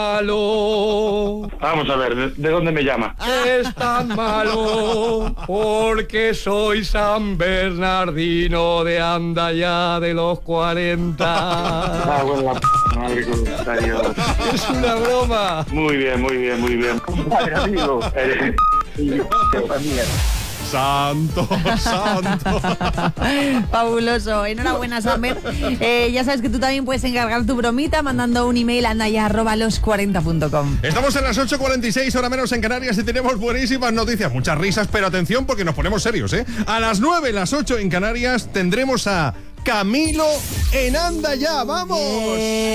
malo. Vamos a ver, ¿de dónde me llama? Es tan malo porque soy San Bernardino de anda ya de los 40. Ah, bueno, la madre con Dios. Es una broma. Muy bien, muy bien, muy bien. Compadre, amigo. Santo, santo. Fabuloso, enhorabuena, Samber. Ya sabes que tú también puedes encargar tu bromita mandando un email a naya@los40.com. Estamos en las 8:46, hora menos en Canarias, y tenemos buenísimas noticias, muchas risas, pero atención porque nos ponemos serios, ¿eh? A las 9, las 8 en Canarias tendremos a Camilo en Anda Ya, ¡vamos!